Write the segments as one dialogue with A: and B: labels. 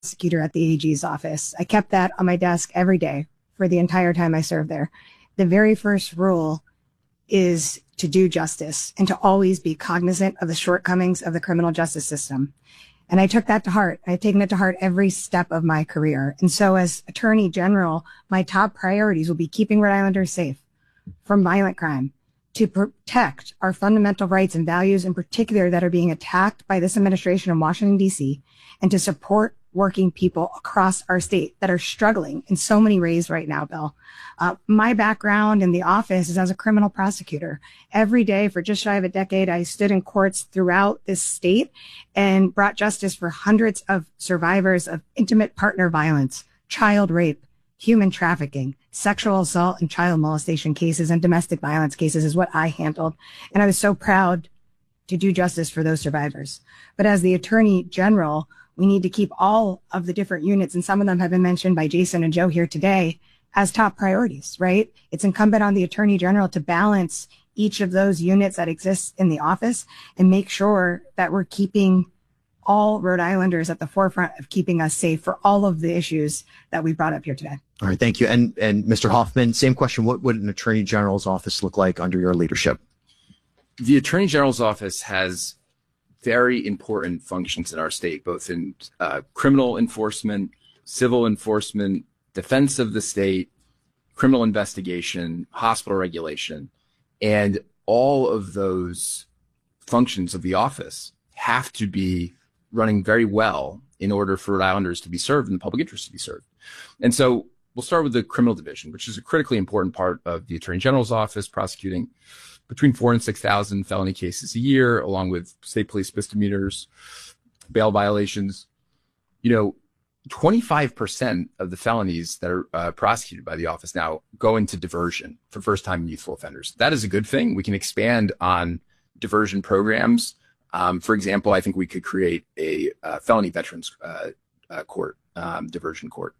A: prosecutor at the AG's office. I kept that on my desk every day for the entire time I served there. The very first rule is to do justice and to always be cognizant of the shortcomings of the criminal justice system. And I took that to heart. I've taken it to heart every step of my career. And so as Attorney General, my top priorities will be keeping Rhode Islanders safe from violent crime, to protect our fundamental rights and values in particular that are being attacked by this administration in Washington, D.C., and to support working people across our state that are struggling in so many ways right now, Bill. My background in the office is as a criminal prosecutor. Every day for just shy of a decade, I stood in courts throughout this state and brought justice for hundreds of survivors of intimate partner violence, child rape, human trafficking, sexual assault and child molestation cases, and domestic violence cases is what I handled. And I was so proud to do justice for those survivors. But as the Attorney General, we need to keep all of the different units, and some of them have been mentioned by Jason and Joe here today, as top priorities, right? It's incumbent on the Attorney General to balance each of those units that exist in the office and make sure that we're keeping all Rhode Islanders at the forefront of keeping us safe for all of the issues that we brought up here today.
B: All right, thank you. And Mr. Hoffman, same question. What would an Attorney General's office look like under your leadership?
C: The Attorney General's office has very important functions in our state, both in criminal enforcement, civil enforcement, defense of the state, criminal investigation, hospital regulation, and all of those functions of the office have to be running very well in order for Rhode Islanders to be served and the public interest to be served. And so we'll start with the criminal division, which is a critically important part of the Attorney General's office, prosecuting between 4,000 and 6,000 felony cases a year, along with state police misdemeanors, bail violations. 25% of the felonies that are prosecuted by the office now go into diversion for first-time youthful offenders. That is a good thing. We can expand on diversion programs. For example, I think we could create a felony veterans court, diversion court.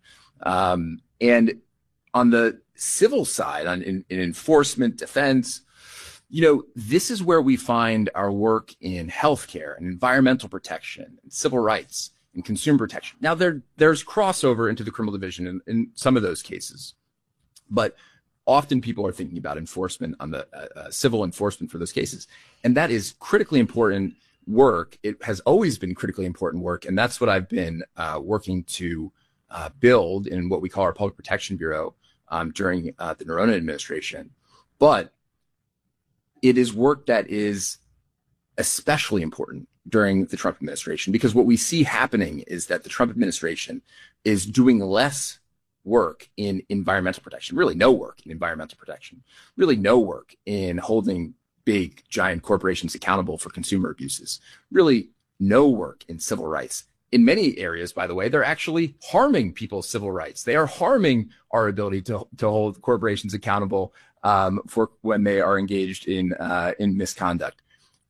C: And on the civil side, in enforcement, defense, this is where we find our work in healthcare and environmental protection and civil rights and consumer protection. Now, there's crossover into the criminal division in some of those cases, but often people are thinking about enforcement on the civil enforcement for those cases. And that is critically important work. It has always been critically important work. And that's what I've been working to build in what we call our Public Protection Bureau during the Noronha administration. But it is work that is especially important during the Trump administration, because what we see happening is that the Trump administration is doing less work in environmental protection, really no work in environmental protection, really no work in holding big, giant corporations accountable for consumer abuses, really no work in civil rights. In many areas, by the way, they're actually harming people's civil rights. They are harming our ability to hold corporations accountable for when they are engaged in misconduct.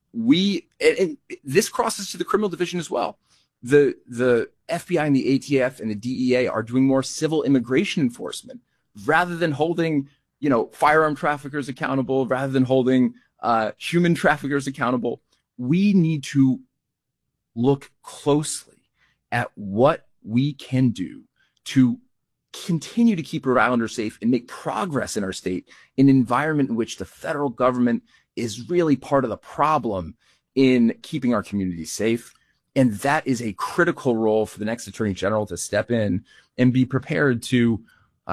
C: And this crosses to the criminal division as well. The FBI and the ATF and the DEA are doing more civil immigration enforcement rather than holding, firearm traffickers accountable, rather than holding human traffickers accountable. We need to look closely at what we can do to continue to keep Rhode Islanders safe and make progress in our state in an environment in which the federal government is really part of the problem in keeping our communities safe. And that is a critical role for the next Attorney General to step in and be prepared to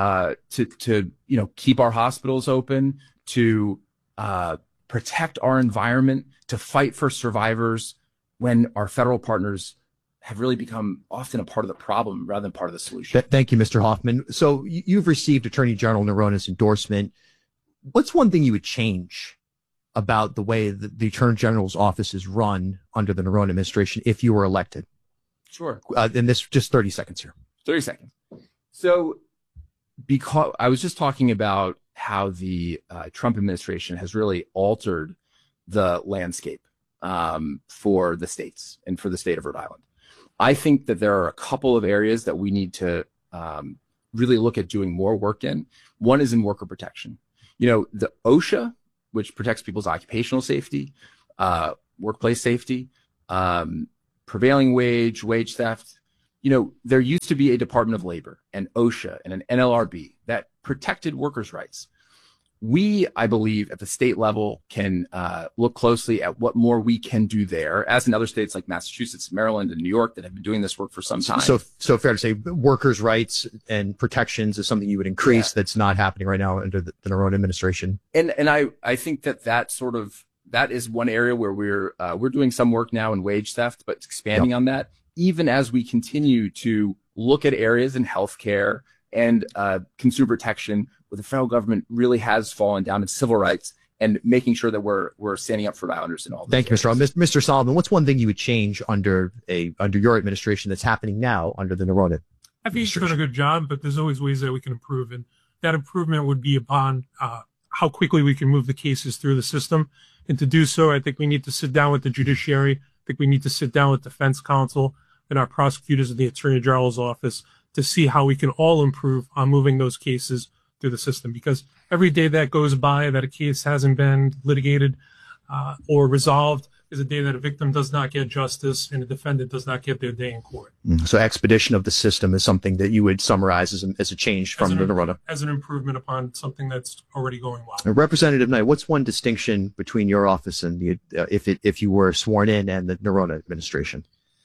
C: keep our hospitals open, to protect our environment, to fight for survivors when our federal partners have really become often a part of the problem rather than part of the solution.
B: Thank you, Mr. Hoffman. So you've received Attorney General Noronha's endorsement. What's one thing you would change about the way the Attorney General's office is run under the Noronha administration if you were elected?
C: Sure.
B: And this just 30 seconds here.
C: 30 seconds. So because I was just talking about how the Trump administration has really altered the landscape for the states and for the state of Rhode Island. I think that there are a couple of areas that we need to really look at doing more work in. One is in worker protection. The OSHA, which protects people's occupational safety, workplace safety, prevailing wage theft, there used to be a Department of Labor and OSHA and an NLRB that protected workers' rights. We, I believe, at the state level can look closely at what more we can do there, as in other states like Massachusetts, Maryland, and New York that have been doing this work for some time.
B: So fair to say workers' rights and protections is something you would increase that's not happening right now under the Neronha administration.
C: And I think that is one area where we're doing some work now in wage theft, but expanding on that, even as we continue to look at areas in healthcare and consumer protection where the federal government really has fallen down in civil rights, and making sure that we're standing up for Rhode Islanders in all those
B: Thank you, Mr. Solomon. What's one thing you would change under your administration that's happening now under the Neronha?
D: I think he's done a good job, but there's always ways that we can improve, and that improvement would be upon how quickly we can move the cases through the system. And to do so, I think we need to sit down with the judiciary. I think we need to sit down with defense counsel and our prosecutors in the Attorney General's office to see how we can all improve on moving those cases through the system. Because every day that goes by that a case hasn't been litigated or resolved is a day that a victim does not get justice and a defendant does not get their day in court.
B: So expedition of the system is something that you would summarize as a change from the Neronha.
D: As an improvement upon something that's already going well.
B: Representative Knight, what's one distinction between your office and the if you were sworn in and the Neronha administration?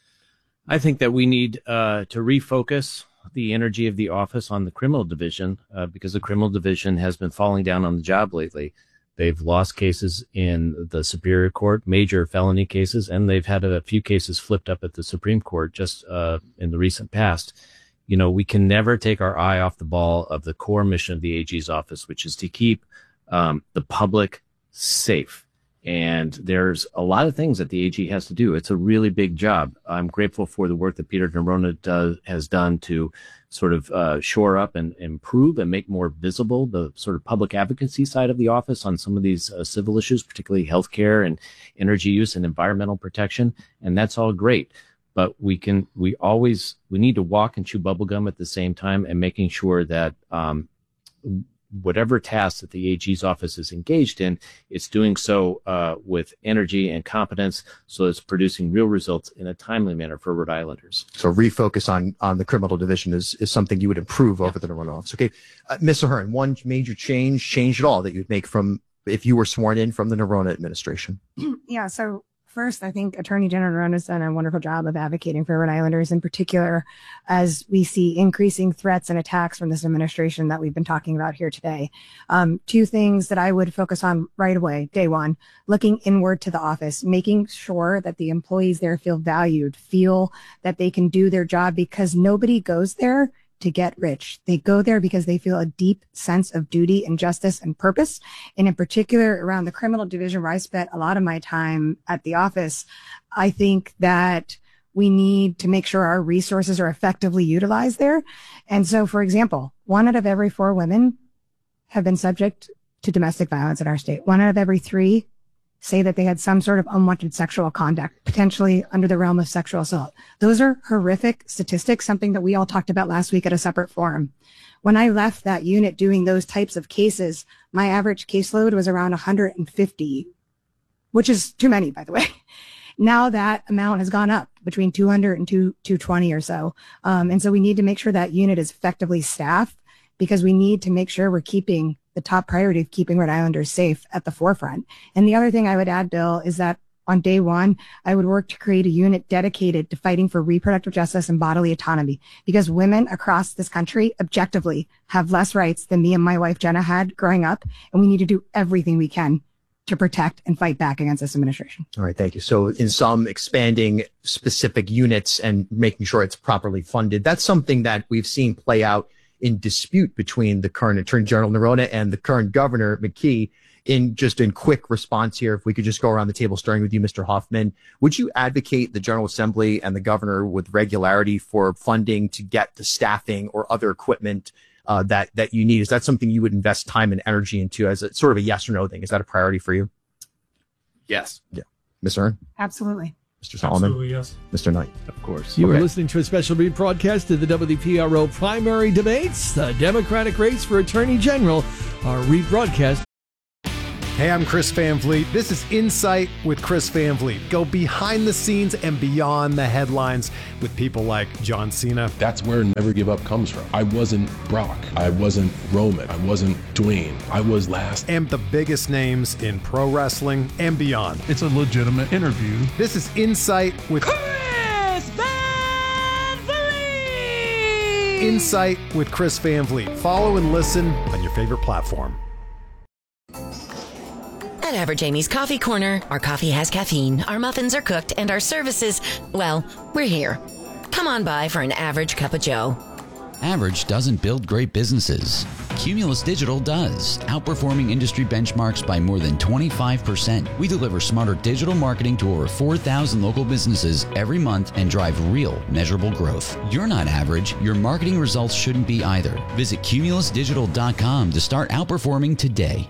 E: I think that we need to refocus the energy of the office on the criminal division because the criminal division has been falling down on the job lately. They've lost cases in the Superior Court, major felony cases, and they've had a few cases flipped up at the Supreme Court just in the recent past. We can never take our eye off the ball of the core mission of the AG's office, which is to keep the public safe. And there's a lot of things that the AG has to do. It's a really big job. I'm grateful for the work that Peter Neronha has done to sort of shore up and improve and make more visible the sort of public advocacy side of the office on some of these civil issues, particularly healthcare and energy use and environmental protection. And that's all great. But we need to walk and chew bubblegum at the same time, and making sure that whatever task that the AG's office is engaged in, it's doing so with energy and competence, so it's producing real results in a timely manner for Rhode Islanders.
B: So refocus on the criminal division is something you would improve over the Neronha office. Okay, Ms. Ahern, one major change at all that you'd make from if you were sworn in from the Neronha administration?
A: Yeah, so first, I think Attorney General Neronha has done a wonderful job of advocating for Rhode Islanders, in particular, as we see increasing threats and attacks from this administration that we've been talking about here today. Two things that I would focus on right away. Day one, looking inward to the office, making sure that the employees there feel valued, feel that they can do their job, because nobody goes there to get rich. They go there because they feel a deep sense of duty and justice and purpose. And in particular, around the criminal division, where I spent a lot of my time at the office, I think that we need to make sure our resources are effectively utilized there. And so, for example, 1 out of every 4 women have been subject to domestic violence in our state. 1 out of every 3 say that they had some sort of unwanted sexual conduct, potentially under the realm of sexual assault. Those are horrific statistics, something that we all talked about last week at a separate forum. When I left that unit doing those types of cases, my average caseload was around 150, which is too many, by the way. Now that amount has gone up between 200 and 220 or so. And so we need to make sure that unit is effectively staffed, because we need to make sure we're keeping the top priority of keeping Rhode Islanders safe at the forefront. And the other thing I would add, Bill, is that on day one, I would work to create a unit dedicated to fighting for reproductive justice and bodily autonomy, because women across this country objectively have less rights than me and my wife Jenna had growing up. And we need to do everything we can to protect and fight back against this administration.
B: All right, thank you. So in some, expanding specific units and making sure it's properly funded, that's something that we've seen play out in dispute between the current Attorney General Neronha and the current Governor McKee. In quick response here, if we could just go around the table, starting with you, Mr. Hoffman, would you advocate the General Assembly and the Governor with regularity for funding to get the staffing or other equipment that you need? Is that something you would invest time and energy into as a sort of a yes or no thing? Is that a priority for you?
C: Yes.
B: Yeah. Ms. Ahern?
A: Absolutely.
B: Mr. Solomon?
D: Absolutely, yes.
B: Mr. Knight?
E: Of course.
F: You are listening to a special rebroadcast of the WPRO primary debates. The Democratic race for Attorney General are rebroadcast.
G: Hey, I'm Chris Van Vliet. This is Insight with Chris Van Vliet. Go behind the scenes and beyond the headlines with people like John Cena.
H: That's where Never Give Up comes from. I wasn't Brock. I wasn't Roman. I wasn't Dwayne. I was last.
G: And the biggest names in pro wrestling and beyond.
I: It's a legitimate interview.
G: This is Insight with
J: Chris Van Vliet!
G: Insight with Chris Van Vliet. Follow and listen on your favorite platform.
K: At Average Amy's Coffee Corner, our coffee has caffeine, our muffins are cooked, and our services, well, we're here. Come on by for an average cup of joe.
L: Average doesn't build great businesses. Cumulus Digital does, outperforming industry benchmarks by more than 25%. We deliver smarter digital marketing to over 4,000 local businesses every month and drive real, measurable growth. You're not average. Your marketing results shouldn't be either. Visit cumulusdigital.com to start outperforming today.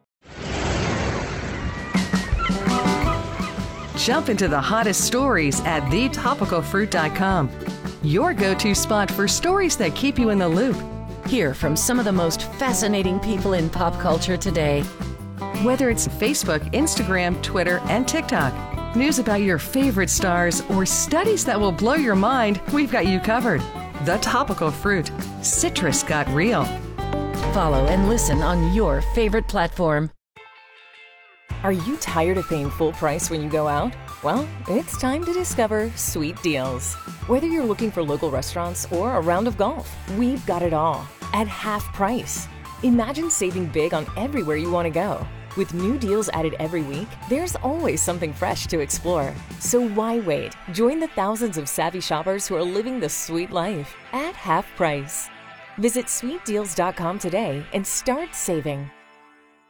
M: Jump into the hottest stories at thetopicalfruit.com. Your go-to spot for stories that keep you in the loop.
K: Hear from some of the most fascinating people in pop culture today.
M: Whether it's Facebook, Instagram, Twitter, and TikTok, news about your favorite stars, or studies that will blow your mind, we've got you covered. The Topical Fruit. Citrus got real.
K: Follow and listen on your favorite platform.
N: Are you tired of paying full price when you go out? Well, it's time to discover Sweet Deals. Whether you're looking for local restaurants or a round of golf, we've got it all at half price. Imagine saving big on everywhere you want to go. With new deals added every week, there's always something fresh to explore. So why wait? Join the thousands of savvy shoppers who are living the sweet life at half price. Visit sweetdeals.com today and start saving.